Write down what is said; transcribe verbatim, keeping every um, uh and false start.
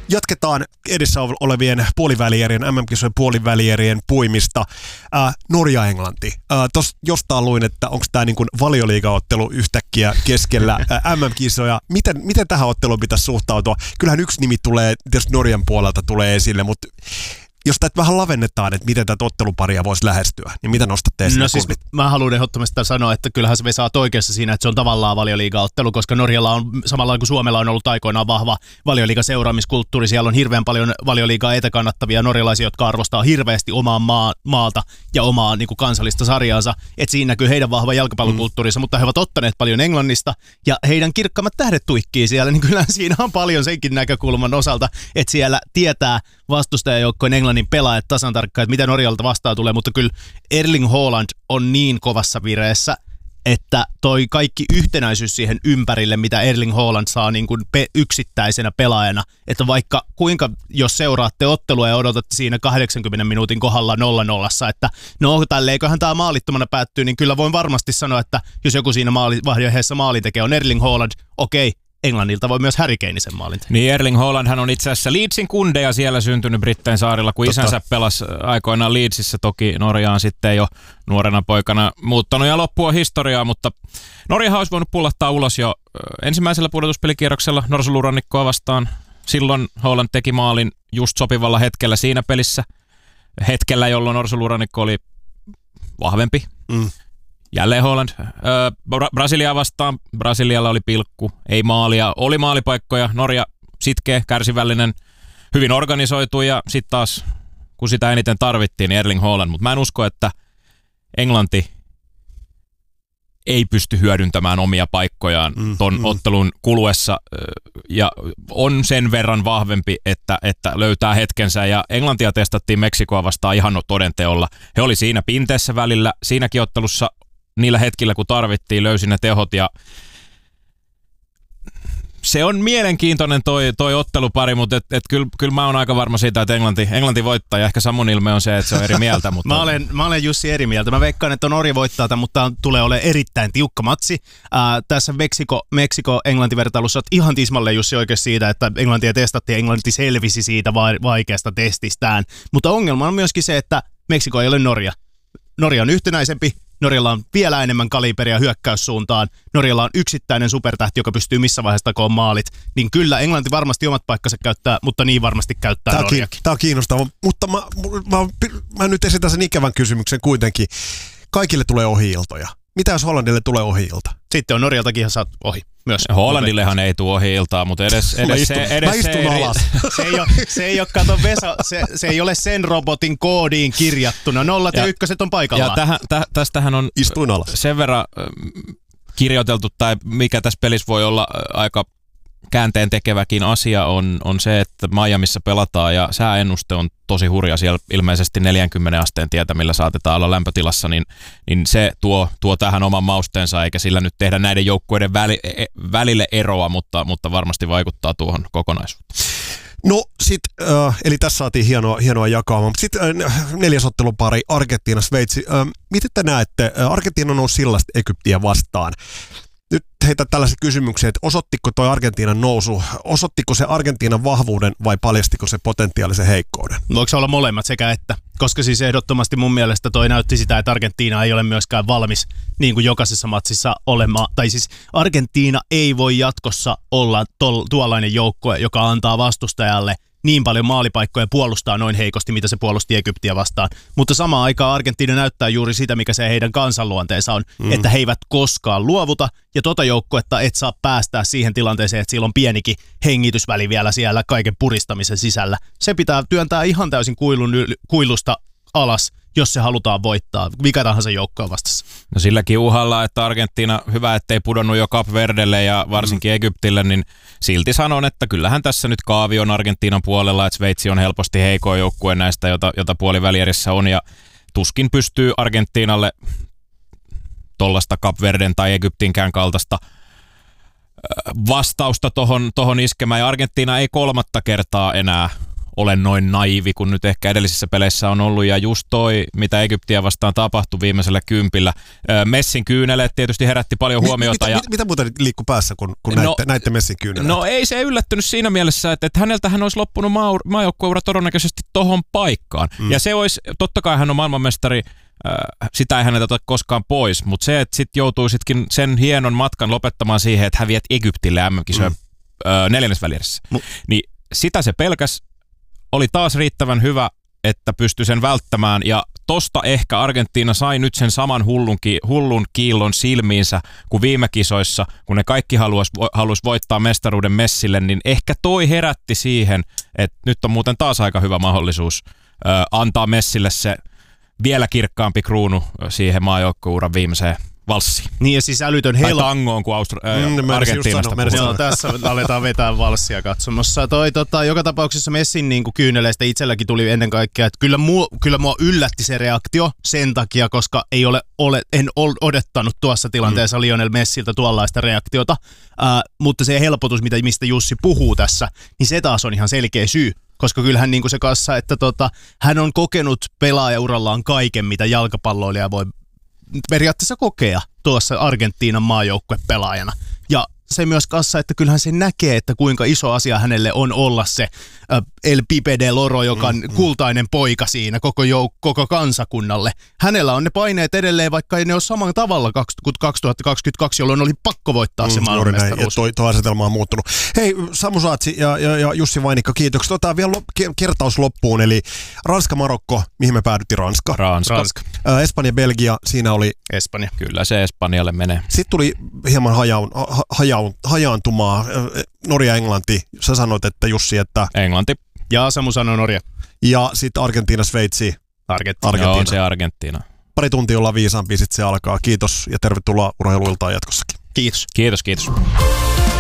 Jatketaan edessä olevien puolivälierien, M M-kisojen puolivälierien puimista. Äh, Norja-Englanti. Äh, Tuossa jostain luin, että onko tämä niin kuin valioliigaottelu yhtäkkiä keskellä äh, M M-kisoja. Miten, miten tähän otteluun pitäisi suhtautua? Kyllähän yksi nimi tulee, tietysti Norjan puolelta tulee esille, mutta jos tätä vähän lavennetaan, että miten tätä otteluparia voisi lähestyä, niin mitä nostatte esille? No siis mä haluan ehdottomasti sanoa, että kyllähän se Vesa oikeassa siinä, että se on tavallaan valioliigaottelu, koska Norjalla on samalla kuin Suomella on ollut aikoinaan vahva valioliiga seuraamiskulttuuri. Siellä on hirveän paljon valioliigaa etäkannattavia norjalaisia, jotka arvostaa hirveästi omaa maa, maalta ja omaa niin kuin kansallista sarjaansa. Että siinä näkyy heidän vahva jalkapallokulttuurinsa, mm. mutta he ovat ottaneet paljon Englannista ja heidän kirkkaammat tähdet tuikkii siellä, niin kyllä siinä on paljon senkin näkökulman osalta, että siellä tietää vastustajajoukkojen Englannin pelaajat tasan tarkkaan, että mitä Norjalta vastaan tulee, mutta kyllä Erling Haaland on niin kovassa vireessä, että toi kaikki yhtenäisyys siihen ympärille, mitä Erling Haaland saa niin kuin pe- yksittäisenä pelaajana, että vaikka kuinka, jos seuraatte ottelua ja odotatte siinä kahdeksankymmenen minuutin kohdalla nolla nollassa, että no tälleiköhän tämä maalittomana päättyy, niin kyllä voin varmasti sanoa, että jos joku siinä maali- vaiheessa maali tekee on Erling Haaland, okei, Englannilta voi myös Harry Kane sen maalin. Niin, Erling Haaland hän on itse asiassa Leedsin kundeja siellä syntynyt Brittein saarilla, kun Totta. isänsä pelasi aikoinaan Leedsissä, toki Norjaan sitten jo nuorena poikana muuttanut ja loppua historiaa, mutta Norjahan olisi voinut pullahtaa ulos jo ensimmäisellä pudotuspelikierroksella Norsulurannikkoa vastaan. Silloin Haaland teki maalin just sopivalla hetkellä siinä pelissä, hetkellä jolloin Norsulurannikko oli vahvempi. Mm. Jälleen Haaland. Öö, Bra- Brasilia vastaan. Brasilialla oli pilkku, ei maalia. Oli maalipaikkoja. Norja sitkeä, kärsivällinen, hyvin organisoitu ja sitten taas, kun sitä eniten tarvittiin, niin Erling Haaland. Mutta mä en usko, että Englanti ei pysty hyödyntämään omia paikkojaan mm, ton mm. ottelun kuluessa ja on sen verran vahvempi, että, että löytää hetkensä. Ja Englantia testattiin Meksikoa vastaan ihan todenteolla. He oli siinä pinteessä välillä. Siinäkin ottelussa niillä hetkillä, kun tarvittiin, löysi ne tehot ja se on mielenkiintoinen toi, toi ottelupari, mutta et, et kyllä, kyllä mä oon aika varma siitä, että Englanti, Englanti voittaa ja ehkä Samun ilme on se, että se on eri mieltä. Mutta mä, olen, mä olen Jussi eri mieltä. Mä veikkaan, että Norja voittaa tämän, mutta tulee olemaan erittäin tiukka matsi. Ää, tässä Meksiko, Meksiko-Englanti-vertailussa oot ihan tismalleen Jussi oikeassa siitä, että Englantia testattiin ja Englanti selvisi siitä vaikeasta testistään. Mutta ongelma on myöskin se, että Meksiko ei ole Norja. Norja on yhtenäisempi. Norjalla on vielä enemmän kaliberia hyökkäyssuuntaan. Norjalla on yksittäinen supertähti, joka pystyy missä vaiheessa takoon maalit. Niin kyllä Englanti varmasti omat paikkansa käyttää, mutta niin varmasti käyttää Tämä Norjakin. Tämä on kiinnostavaa, mutta mä, mä, mä, mä nyt esitän sen ikävän kysymyksen kuitenkin. Kaikille tulee ohi-iltoja. Mitä jos Hollandille tulee ohi-ilta? Sitten on Norjaltakin ihan saat ohi myös. Hollandillehan ei tule ohi-iltaa, mutta edes, edes mä istun, se... Edes mä istun se alas. Se ei ole, se ei ole, kato Vesa, se, se ei ole sen robotin koodiin kirjattuna. Nollat ja, ja ykköset on paikallaan. Ja tähän, täh, tästähän on Istuin alas. sen verran kirjoiteltu, tai mikä tässä pelissä voi olla aika käänteen tekeväkin asia, on, on se, että Miamiissa pelataan ja sääennuste on tosi hurja. Siellä ilmeisesti neljänkymmenen asteen tietämillä saatetaan olla lämpötilassa, niin, niin se tuo, tuo tähän oman mausteensa, eikä sillä nyt tehdä näiden joukkueiden väli, välille eroa, mutta, mutta varmasti vaikuttaa tuohon kokonaisuuteen. No sit, äh, eli tässä saatiin hienoa, hienoa jakaamaan. Sitten äh, neljäs ottelupari, Argentiina, Sveitsi. Äh, miten te näette, äh, Argentiina nousi sillasta Egyptiä vastaan. Nyt heitä tällaisen kysymyksen, että osoittiko toi Argentiinan nousu, osoittiko se Argentiinan vahvuuden vai paljastiko se potentiaalisen heikkouden? Voiko se olla molemmat sekä että? Koska siis ehdottomasti mun mielestä toi näytti sitä, että Argentiina ei ole myöskään valmis niin kuin jokaisessa matsissa olemaan. Tai siis Argentiina ei voi jatkossa olla tol, tuollainen joukkue, joka antaa vastustajalle niin paljon maalipaikkoja puolustaa noin heikosti, mitä se puolusti Egyptiä vastaan. Mutta samaan aikaan Argentiina näyttää juuri sitä, mikä se heidän kansanluonteensa on, mm. että he eivät koskaan luovuta, ja tota joukkuetta et saa päästää siihen tilanteeseen, että sillä on pienikin hengitysväli vielä siellä kaiken puristamisen sisällä. Se pitää työntää ihan täysin kuilun, kuilusta alas, jos se halutaan voittaa, mikä tahansa joukko on vastassa. No silläkin uhalla, että Argentiina, hyvä ettei pudonnut jo Kap Verdelle ja varsinkin mm. Egyptille, niin silti sanon, että kyllähän tässä nyt kaavi on Argentiinan puolella, että Sveitsi on helposti heikoin joukkue näistä, jota, jota puolivälierissä on, ja tuskin pystyy Argentiinalle tollaista Kap Verden tai Egyptinkään kaltaista vastausta tohon, tohon iskemään, ja Argentiina ei kolmatta kertaa enää ole noin naivi kuin nyt ehkä edellisissä peleissä on ollut. Ja just toi, mitä Egyptiä vastaan tapahtui viimeisellä kympillä. Messin kyyneleet tietysti herätti paljon huomiota. Mit, ja... mit, mitä muuta liikkuu päässä, kun, kun no, näitte, näitte Messin kyyneleet? No ei se yllättynyt siinä mielessä, että, että häneltähän olisi loppunut maa, maajoukkueura todennäköisesti tohon paikkaan. Mm. Ja se olisi, totta kai hän on maailmanmestari, äh, sitä ei häneltä ota koskaan pois, mutta se, että sitten joutuisitkin sen hienon matkan lopettamaan siihen, että häviät Egyptille M M-kisoja mm. äh, neljännesvälierissä. Mm. Niin sitä se pelkäs, oli taas riittävän hyvä, että pystyi sen välttämään, ja tosta ehkä Argentiina sai nyt sen saman hullun, ki- hullun kiillon silmiinsä kuin viime kisoissa, kun ne kaikki haluaisi haluais voittaa mestaruuden Messille, niin ehkä toi herätti siihen, että nyt on muuten taas aika hyvä mahdollisuus ö, antaa Messille se vielä kirkkaampi kruunu siihen maajoukkueuran viimeiseen valssiin. Niin ja siis älytön helppo. Tai tangoon kuin Austra- äh, mm, Argentiinasta. Joo, tässä aletaan vetää valssia katsomassa. Toi, tota, joka tapauksessa Messin niin kuin kyyneleistä itselläkin tuli ennen kaikkea, että kyllä mua, kyllä mua yllätti se reaktio sen takia, koska ei ole, ole, en ole odottanut tuossa tilanteessa mm. Lionel Messiltä tuollaista reaktiota, äh, mutta se helpotus, mitä, mistä Jussi puhuu tässä, niin se taas on ihan selkeä syy. Koska kyllähän niin kuin se kanssa, että tota, hän on kokenut pelaajaurallaan kaiken, mitä jalkapalloilija voi periaatteessa kokea tuossa Argentiinan maajoukkuepelaajana. Ja se myös kassa, että kyllähän se näkee, että kuinka iso asia hänelle on olla se El Pipe de Loro, joka on mm, kultainen poika siinä koko, jouk- koko kansakunnalle. Hänellä on ne paineet edelleen, vaikka ei ne ole samalla tavalla kuin kaksituhattakaksikymmentäkaksi, jolloin oli pakko voittaa se mm, maailmanmestaruus. Tuo, tuo asetelma on muuttunut. Hei, Samu Saatsi ja, ja, ja Jussi Vainikka, kiitoksia. Otetaan vielä lop- kertaus loppuun, eli Ranska-Marokko, mihin me päädyttiin? Ranska. Ranska. Ranska. Äh, Espanja-Belgia, siinä oli... Espanja. Kyllä se Espanjalle menee. Sitten tuli hieman hajaun, ha, hajaun, hajaantumaa. Norja-Englanti, sä sanoit, että Jussi, että... Englanti. Ja Samu sanoi Norja. Ja sitten Argentiina-Sveitsi. Argentiina. Argentiina. Joo, on se Argentiina. Pari tuntia ollaan viisaampi, sitten se alkaa. Kiitos ja tervetuloa Urheiluiltaan jatkossakin. Kiitos. Kiitos, kiitos.